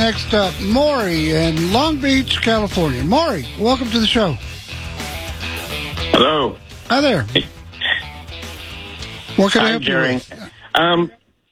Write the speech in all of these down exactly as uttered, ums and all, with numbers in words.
Next up, Maury in Long Beach, California. Maury, welcome to the show. Hello. Hi there. What can Hi, I help Jerry. you with? Um,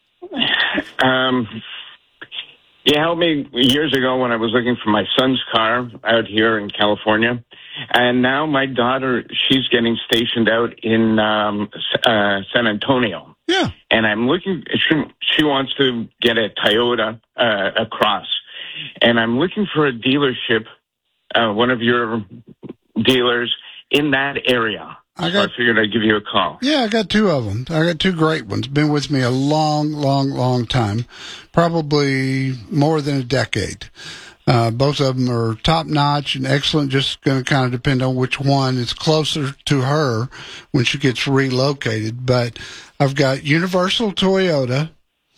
um, you helped me years ago when I was looking for my son's car out here in California. And now my daughter, she's getting stationed out in um, uh, San Antonio. Yeah. And I'm looking, she, she wants to get a Toyota uh, a Cross. And I'm looking for a dealership, uh, one of your dealers in that area. I got, so I figured I'd give you a call. Yeah, I got two of them. I got two great ones. Been with me a long, long, long time. Probably more than a decade. Uh, both of them are top-notch and excellent. Just going to kind of depend on which one is closer to her when she gets relocated. But I've got Universal Toyota,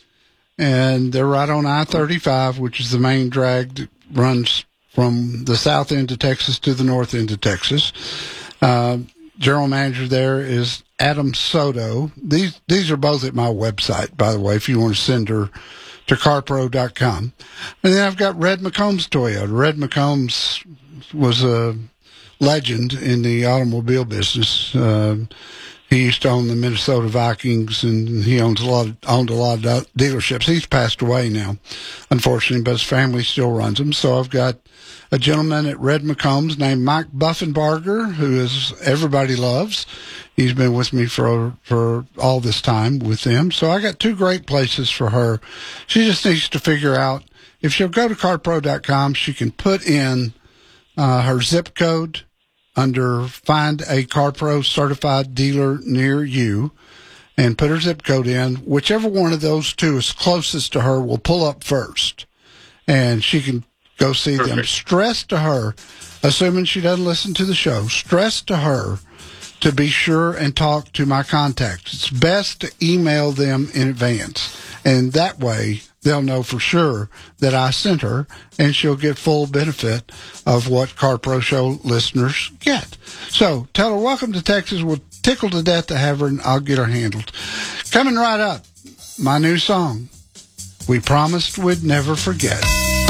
and they're right on I thirty-five, which is the main drag that runs from the south end of Texas to the north end of Texas. Uh, general manager there is Adam Soto. These these are both at my website, by the way, if you want to send her to car pro dot com. And then I've got Red McCombs Toyota. Red McCombs was a legend in the automobile business. Uh, he used to own the Minnesota Vikings, and he owns a lot of, owned a lot of dealerships. He's passed away now, unfortunately, but his family still runs them. So I've got a gentleman at Red McCombs named Mike Buffenbarger, who is everybody loves. He's been with me for for all this time with them. So I got two great places for her. She just needs to figure out, if she'll go to car pro dot com, she can put in uh, her zip code under Find a CarPro Certified Dealer Near You and put her zip code in. Whichever one of those two is closest to her will pull up first, and she can go see Perfect. them. Stress to her, assuming she doesn't listen to the show, stress to her to be sure and talk to my contacts. It's best to email them in advance, and that way they'll know for sure that I sent her, and she'll get full benefit of what CarPro Show listeners get. So tell her, welcome to Texas. We're tickled to death to have her, and I'll get her handled. Coming right up, my new song, We Promised We'd Never Forget.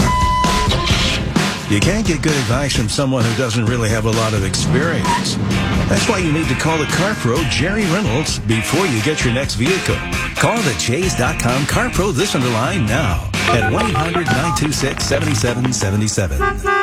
You can't get good advice from someone who doesn't really have a lot of experience. That's why you need to call the car pro, Jerry Reynolds, before you get your next vehicle. Call the Chase dot com Car Pro Listener line now at one eight hundred nine two six seven seven seven seven.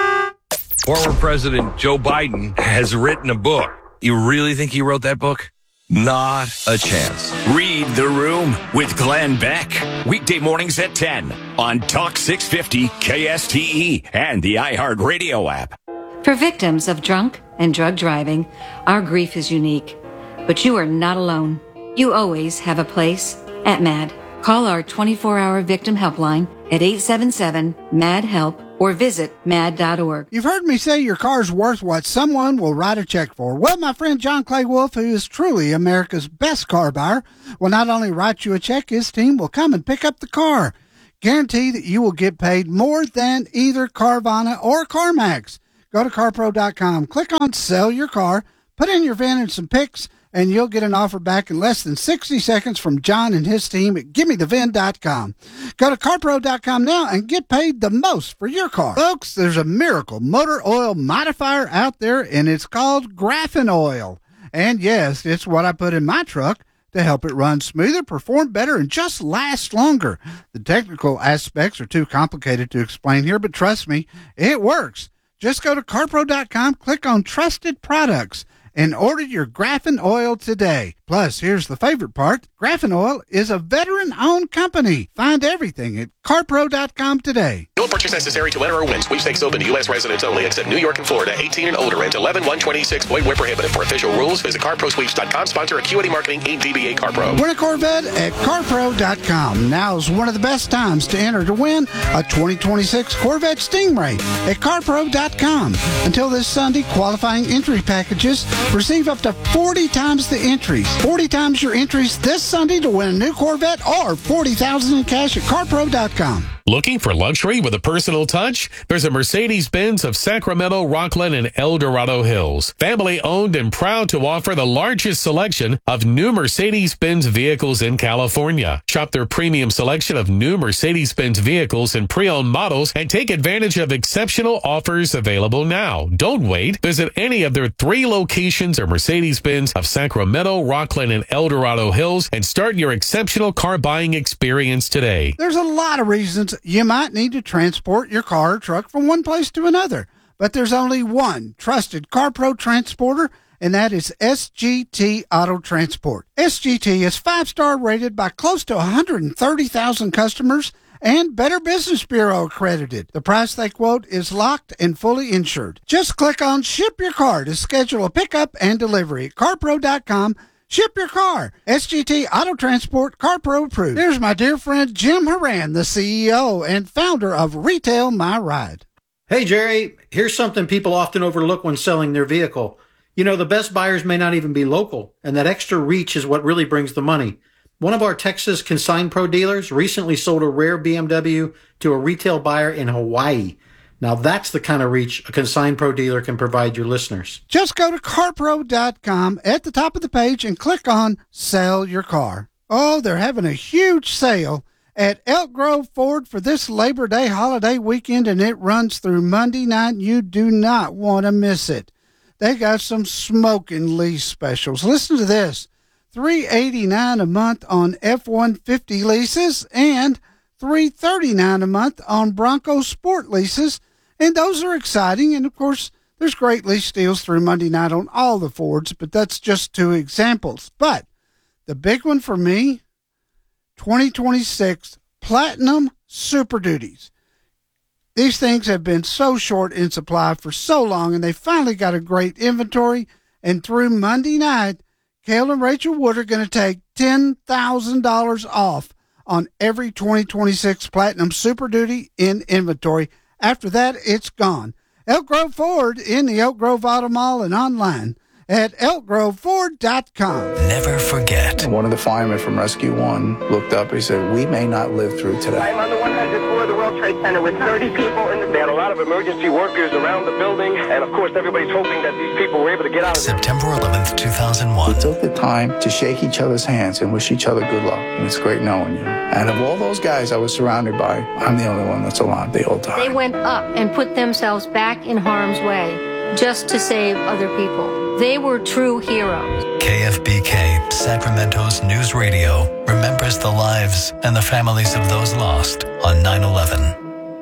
Former President Joe Biden has written a book. You really think he wrote that book? Not a chance. Read the Room with Glenn Beck. Weekday mornings at ten on Talk six fifty K S T E and the iHeartRadio app. For victims of drunk and drug driving, our grief is unique. But you are not alone. You always have a place at MAD. Call our twenty-four hour victim helpline at eight seven seven M A D help or visit mad dot org. You've heard me say your car's worth what someone will write a check for. Well, my friend John Clay Wolf, who is truly America's best car buyer, will not only write you a check, his team will come and pick up the car. Guarantee that you will get paid more than either Carvana or CarMax. Go to car pro dot com, click on Sell Your Car, put in your V I N and some pics, and you'll get an offer back in less than sixty seconds from John and his team at gimme the V I N dot com. Go to car pro dot com now and get paid the most for your car. Folks, there's a miracle motor oil modifier out there, and it's called Graphene Oil. And yes, it's what I put in my truck to help it run smoother, perform better, and just last longer. The technical aspects are too complicated to explain here, but trust me, it works. Just go to car pro dot com, click on Trusted Products, and order your Graphene Oil today. Plus, here's the favorite part. Graphene Oil is a veteran-owned company. Find everything at car pro dot com today. No purchase necessary to enter or win. Sweepstakes open to U S residents only, except New York and Florida. eighteen and older, and eleven one twenty-six. Void where prohibited. For official rules, visit car pro sweeps dot com. Sponsor Acuity Marketing, eight D B A CarPro. Win a Corvette at car pro dot com. Now's one of the best times to enter to win a twenty twenty-six Corvette Stingray at car pro dot com. Until this Sunday, qualifying entry packages receive up to forty times the entries. forty times your entries this Sunday to win a new Corvette or forty thousand dollars in cash at car pro dot com. Looking for luxury with a personal touch? There's a Mercedes-Benz of Sacramento, Rockland, and El Dorado Hills. Family owned and proud to offer the largest selection of new Mercedes-Benz vehicles in California. Shop their premium selection of new Mercedes-Benz vehicles and pre-owned models and take advantage of exceptional offers available now. Don't wait. Visit any of their three locations of Mercedes-Benz of Sacramento, Rockland, and El Dorado Hills and start your exceptional car buying experience today. There's a lot of reasons you might need to transport your car or truck from one place to another, but there's only one trusted CarPro transporter, and that is S G T Auto Transport. S G T is five-star rated by close to one hundred thirty thousand customers and Better Business Bureau accredited. The price they quote is locked and fully insured. Just click on Ship Your Car to schedule a pickup and delivery at carpro dot com. Ship your car. S G T Auto Transport, CarPro approved. There's my dear friend Jim Horan, the C E O and founder of Retail My Ride. Hey, Jerry, here's something people often overlook when selling their vehicle. You know, the best buyers may not even be local, and that extra reach is what really brings the money. One of our Texas Consign Pro dealers recently sold a rare B M W to a retail buyer in Hawaii. Now, that's the kind of reach a Consign Pro dealer can provide your listeners. Just go to carpro dot com at the top of the page and click on Sell Your Car. Oh, they're having a huge sale at Elk Grove Ford for this Labor Day holiday weekend, and it runs through Monday night. You do not want to miss it. They got some smoking lease specials. Listen to this. three hundred eighty-nine dollars a month on F one fifty leases and three hundred thirty-nine dollars a month on Bronco Sport leases. And those are exciting. And, of course, there's great lease deals through Monday night on all the Fords, but that's just two examples. But the big one for me, twenty twenty-six Platinum Super Duties. These things have been so short in supply for so long, and they finally got a great inventory. And through Monday night, Cale and Rachel Wood are going to take ten thousand dollars off on every twenty twenty-six Platinum Super Duty in inventory. After that, it's gone. Elk Grove Ford in the Elk Grove Auto Mall and online at elk grove ford dot com. Never forget. One of the firemen from Rescue One looked up and he said, "We may not live through today." I'm on the one hundredth floor of the World Trade Center with thirty people in the... They had a lot of emergency workers around the building, and of course everybody's hoping that these people were able to get out of there. September eleventh, two thousand one. We took the time to shake each other's hands and wish each other good luck, and it's great knowing you. And of all those guys I was surrounded by, I'm the only one that's alive. They all died. They went up and put themselves back in harm's way just to save other people. They were true heroes. K F B K, Sacramento's news radio, remembers the lives and the families of those lost on nine eleven.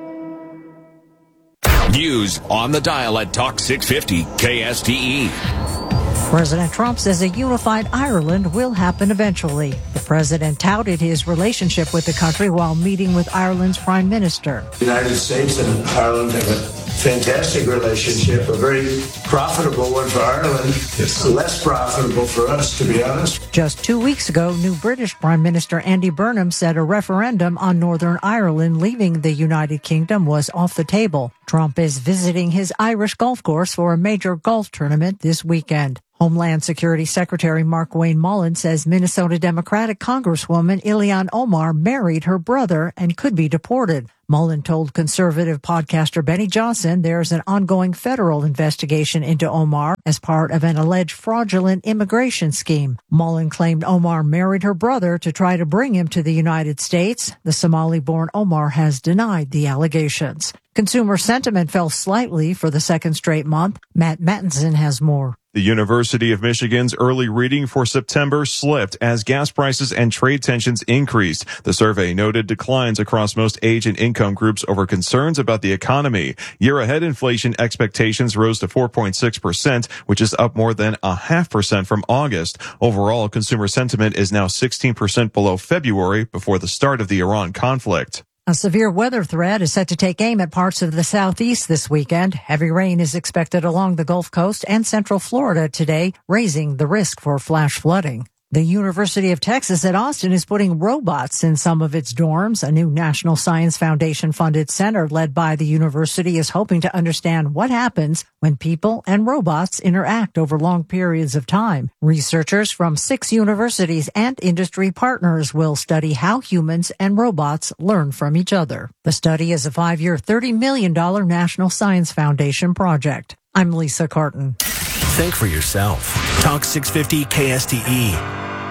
News on the dial at Talk six fifty K S T E. President Trump says a unified Ireland will happen eventually. The president touted his relationship with the country while meeting with Ireland's prime minister. The United States and Ireland have a fantastic relationship, a very profitable one for Ireland. It's less profitable for us, to be honest. Just two weeks ago, new British Prime Minister Andy Burnham said a referendum on Northern Ireland leaving the United Kingdom was off the table. Trump is visiting his Irish golf course for a major golf tournament this weekend. Homeland Security Secretary Markwayne Mullin says Minnesota Democratic Congresswoman Ilhan Omar married her brother and could be deported. Mullin told conservative podcaster Benny Johnson there's an ongoing federal investigation into Omar as part of an alleged fraudulent immigration scheme. Mullin claimed Omar married her brother to try to bring him to the United States. The Somali-born Omar has denied the allegations. Consumer sentiment fell slightly for the second straight month. Matt Mattinson has more. The University of Michigan's early reading for September slipped as gas prices and trade tensions increased. The survey noted declines across most age and income groups over concerns about the economy. Year-ahead inflation expectations rose to four point six percent, which is up more than a half percent from August. Overall, consumer sentiment is now sixteen percent below February before the start of the Iran conflict. A severe weather threat is set to take aim at parts of the southeast this weekend. Heavy rain is expected along the Gulf Coast and central Florida today, raising the risk for flash flooding. The University of Texas at Austin is putting robots in some of its dorms. A new National Science Foundation-funded center led by the university is hoping to understand what happens when people and robots interact over long periods of time. Researchers from six universities and industry partners will study how humans and robots learn from each other. The study is a five-year, thirty million dollars National Science Foundation project. I'm Lisa Carton. Think for yourself. Talk six fifty K S T E.